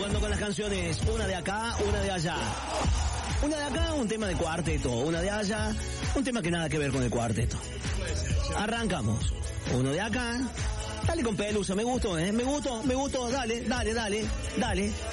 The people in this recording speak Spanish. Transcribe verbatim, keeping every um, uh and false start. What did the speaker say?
jugando con las canciones, una de acá, una de allá. Una de acá, un tema de cuarteto, una de allá, un tema que nada que ver con el cuarteto. Arrancamos. Uno de acá. Dale con Pelusa, me gustó, ¿eh? Me gustó, me gustó, dale, dale, dale, dale.